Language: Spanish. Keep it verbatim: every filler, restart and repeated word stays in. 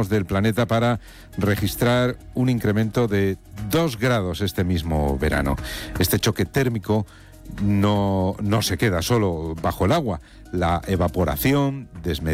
extremos del planeta para registrar un incremento de dos grados este mismo verano. Este choque térmico no, no se queda solo bajo el agua. La evaporación desmedida